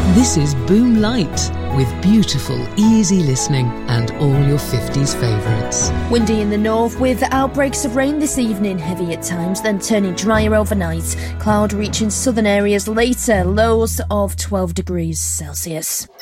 This is Boom Light, with beautiful, easy listening and all your 50s favourites. Windy in the north with outbreaks of rain this evening, heavy at times, then turning drier overnight. Cloud reaching southern areas later, lows of 12 degrees Celsius.